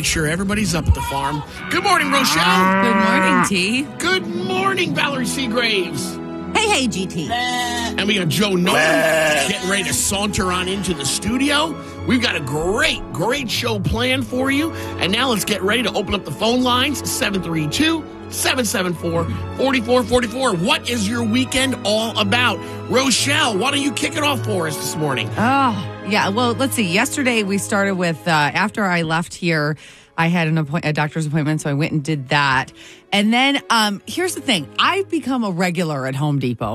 make sure everybody's up at the farm. Good morning, Rochelle. Good morning, T. Good morning, Valerie Seagraves. Hey, GT. And we got Joe Nolan getting ready to saunter on into the studio. We've got a great show planned for you. And now let's get ready to open up the phone lines, 732-774-4444. What is your weekend all about? Rochelle, why don't you kick it off for us this morning? Oh, yeah. Well, let's see. Yesterday we started with, after I left here, I had a doctor's appointment, so I went and did that. And then here's the thing. I've become a regular at Home Depot.